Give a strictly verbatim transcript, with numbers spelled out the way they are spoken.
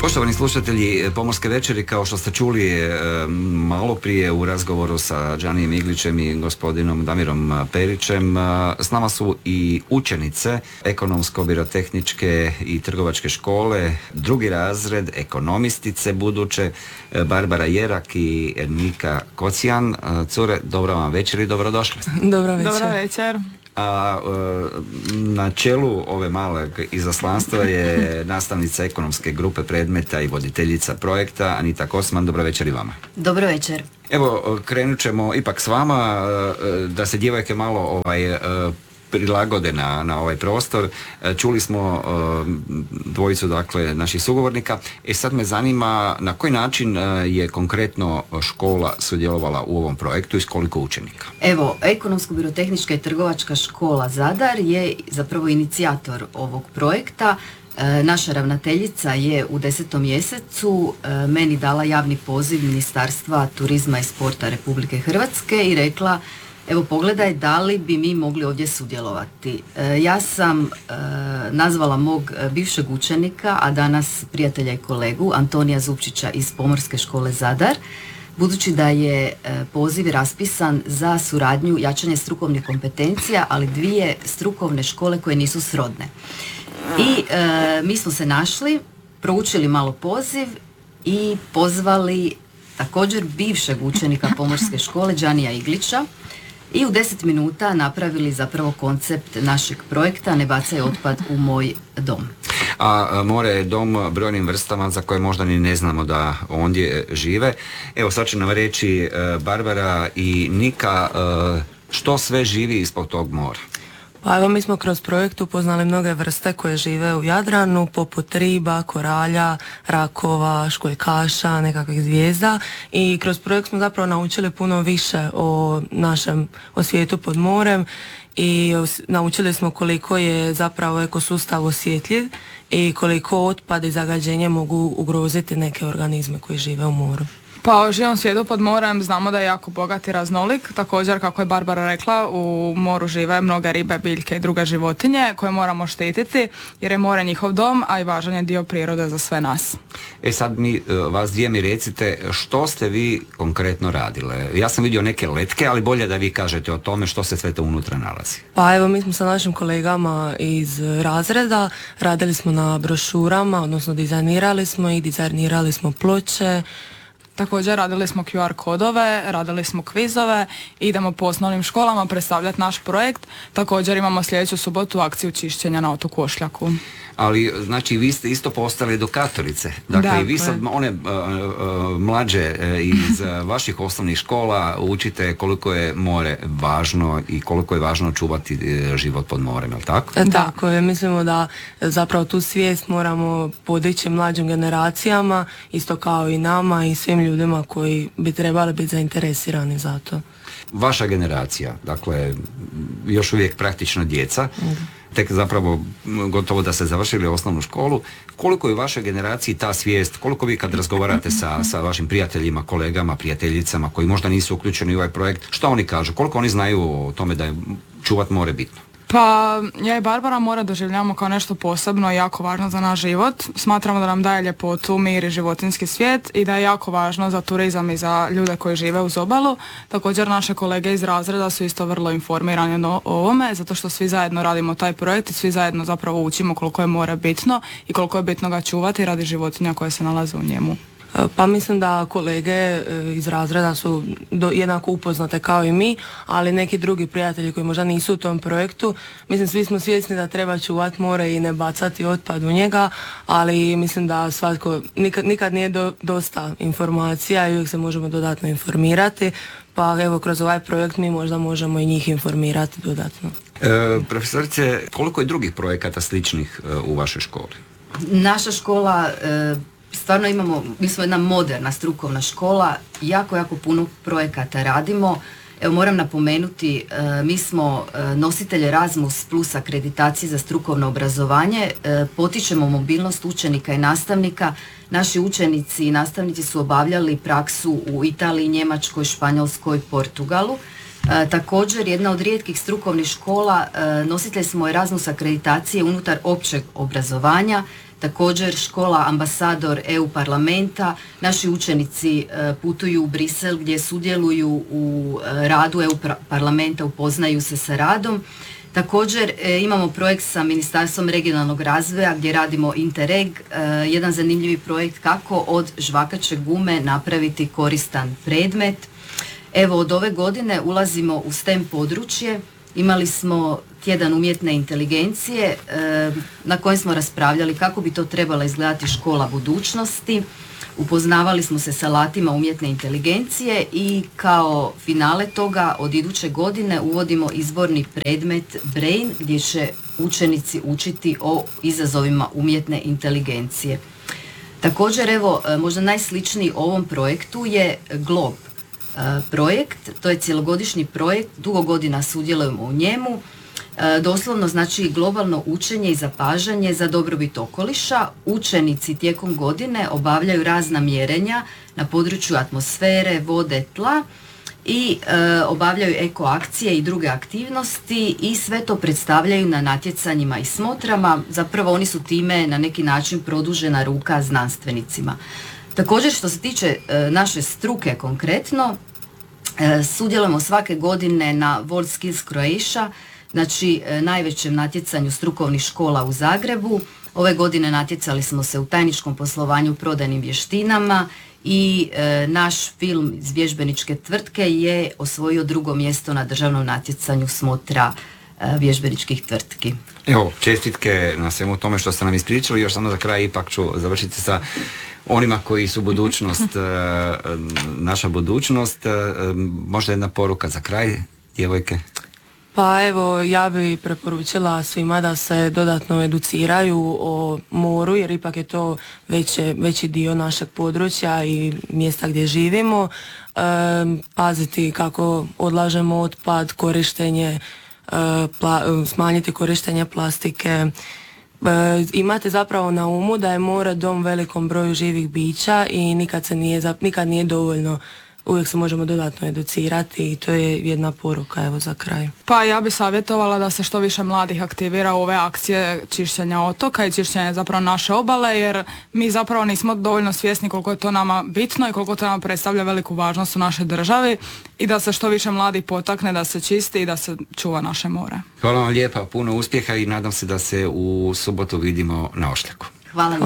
Poštovani slušatelji Pomorske večeri, kao što ste čuli malo prije u razgovoru sa Đanijem Iglićem i gospodinom Damirom Perićem, s nama su i učenice Ekonomsko-birotehničke i trgovačke škole, drugi razred, ekonomistice buduće, Barbara Jerak i Nika Kocijan. Cure, dobra vam večer i dobrodošli. Dobra večer. Dobra večer. A na čelu ove malog izaslanstva je nastavnica ekonomske grupe predmeta i voditeljica projekta Anita Kosman. Dobro večer i vama. Dobro večer. Evo, krenut ćemo ipak s vama da se djevojke malo ovaj prilagode na, na ovaj prostor. Čuli smo uh, dvojicu, dakle, naših sugovornika. E sad me zanima na koji način uh, je konkretno škola sudjelovala u ovom projektu i s koliko učenika? Evo, Ekonomsko-birotehnička i trgovačka škola Zadar je zapravo inicijator ovog projekta. E, naša ravnateljica je u desetom mjesecu e, meni dala javni poziv Ministarstva turizma i sporta Republike Hrvatske i rekla: evo, pogledaj da li bi mi mogli ovdje sudjelovati. E, ja sam e, nazvala mog bivšeg učenika, a danas prijatelja i kolegu, Antonija Zupčića iz Pomorske škole Zadar, budući da je e, poziv raspisan za suradnju, jačanje strukovnih kompetencija, ali dvije strukovne škole koje nisu srodne. I e, mi smo se našli, proučili malo poziv i pozvali također bivšeg učenika Pomorske škole, Đanija Iglića, i u deset minuta napravili zapravo koncept našeg projekta Ne bacaj otpad u moj dom. A more je dom brojnim vrstama za koje možda ni ne znamo da ondje žive. Evo, sad će nam reći Barbara i Nika što sve živi ispod tog mora. Pa evo, mi smo kroz projekt upoznali mnoge vrste koje žive u Jadranu, poput riba, koralja, rakova, školjkaša, nekakvih zvijezda, i kroz projekt smo zapravo naučili puno više o našem, o svijetu pod morem, i naučili smo koliko je zapravo ekosustav osjetljiv i koliko otpad i zagađenje mogu ugroziti neke organizme koji žive u moru. Pa o živom svijetu pod morem znamo da je jako bogat i raznolik. Također, kako je Barbara rekla, u moru žive mnoge ribe, biljke i druge životinje koje moramo štititi jer je more njihov dom, a i važan je dio prirode za sve nas. E sad mi, vas dvije mi recite što ste vi konkretno radile. Ja sam vidio neke letke, ali bolje da vi kažete o tome što se sve to unutra nalazi. Pa evo, mi smo sa našim kolegama iz razreda radili smo na brošurama, odnosno dizajnirali smo i dizajnirali smo ploče. Također radili smo Q R kodove, radili smo kvizove, idemo po osnovnim školama predstavljati naš projekt. Također imamo sljedeću subotu akciju čišćenja na otoku Ošljaku. Ali, znači, vi ste isto postali edukatorice. Dakle, dakle. I vi sad one uh, uh, mlađe uh, iz uh, vaših osnovnih škola učite koliko je more važno i koliko je važno čuvati uh, život pod morem, je li tako? E, tako je, mislimo da zapravo tu svijest moramo podići mlađim generacijama, isto kao i nama i svim ljudima koji bi trebali biti zainteresirani za to. Vaša generacija, dakle, još uvijek praktično djeca, mm. tek zapravo gotovo da ste završili osnovnu školu. Koliko je u vašoj generaciji ta svijest, koliko vi kad razgovarate sa, sa vašim prijateljima, kolegama, prijateljicama koji možda nisu uključeni u ovaj projekt, što oni kažu? Koliko oni znaju o tome da je čuvat more bitno? Pa ja i Barbara more doživljavamo kao nešto posebno i jako važno za naš život. Smatramo da nam daje ljepotu, mir i životinjski svijet i da je jako važno za turizam i za ljude koji žive uz obalu. Također naše kolege iz razreda su isto vrlo informirani o ovome, zato što svi zajedno radimo taj projekt i svi zajedno zapravo učimo koliko je more bitno i koliko je bitno ga čuvati radi životinja koje se nalaze u njemu. Pa mislim da kolege iz razreda su do, jednako upoznate kao i mi, ali neki drugi prijatelji koji možda nisu u tom projektu, mislim svi smo svjesni da treba čuvati more i ne bacati otpad u njega, ali mislim da svatko, nikad, nikad nije do, dosta informacija i uvijek se možemo dodatno informirati, pa evo kroz ovaj projekt mi možda možemo i njih informirati dodatno. E, profesorice, koliko je drugih projekata sličnih e, u vašoj školi? Naša škola e, stvarno imamo, mi smo jedna moderna strukovna škola, jako, jako puno projekata radimo. Evo, moram napomenuti, e, mi smo e, nositelji Erasmus plus akreditacije za strukovno obrazovanje, e, potičemo mobilnost učenika i nastavnika. Naši učenici i nastavnici su obavljali praksu u Italiji, Njemačkoj, Španjolskoj, Portugalu. E, također, jedna od rijetkih strukovnih škola, e, nositelji smo Erasmus akreditacije unutar općeg obrazovanja. također škola ambasador E U parlamenta. Naši učenici e, putuju u Brisel gdje sudjeluju u e, radu E U parlamenta, upoznaju se sa radom. Također e, imamo projekt sa Ministarstvom regionalnog razvoja gdje radimo Interreg, e, jedan zanimljivi projekt kako od žvakaće gume napraviti koristan predmet. Evo, od ove godine ulazimo u STEM područje. Imali smo tjedan umjetne inteligencije e, na kojem smo raspravljali kako bi to trebala izgledati škola budućnosti. Upoznavali smo se sa alatima umjetne inteligencije i kao finale toga od iduće godine uvodimo izborni predmet Brain gdje će učenici učiti o izazovima umjetne inteligencije. Također, evo, možda najsličniji ovom projektu je Glob projekt. To je cjelogodišnji projekt, dugo godina sudjelujemo u njemu. Doslovno znači globalno učenje i zapažanje za dobrobit okoliša. Učenici tijekom godine obavljaju razna mjerenja na području atmosfere, vode, tla i e, obavljaju eko akcije i druge aktivnosti i sve to predstavljaju na natjecanjima i smotrama. Zapravo oni su time na neki način produžena ruka znanstvenicima. Također, što se tiče e, naše struke konkretno, e, sudjelujemo svake godine na World Skills Croatia, znači e, najvećem natjecanju strukovnih škola u Zagrebu. Ove godine natjecali smo se u tajničkom poslovanju, prodajnim vještinama i e, naš film iz vježbeničke tvrtke je osvojio drugo mjesto na državnom natjecanju smotra e, vježbeničkih tvrtki. Evo, čestitke na svemu tome što ste nam ispričali. Još samo za kraj ipak ću završiti sa onima koji su budućnost, naša budućnost. Možda jedna poruka za kraj, djevojke? Pa evo, ja bi preporučila svima da se dodatno educiraju o moru, jer ipak je to veće, veći dio našeg područja i mjesta gdje živimo. E, paziti kako odlažemo otpad, korištenje, e, pla, smanjiti korištenje plastike. E, imate zapravo na umu da je more dom velikom broju živih bića i nikad se nije, nikad nije dovoljno. Uvijek se možemo dodatno educirati i to je jedna poruka, evo, za kraj. Pa ja bih savjetovala da se što više mladih aktivira u ove akcije čišćenja otoka i čišćenja zapravo naše obale, jer mi zapravo nismo dovoljno svjesni koliko je to nama bitno i koliko to nama predstavlja veliku važnost u našoj državi i da se što više mladih potakne da se čisti i da se čuva naše more. Hvala vam lijepa, puno uspjeha i nadam se da se u subotu vidimo na Ošljaku. Hvala.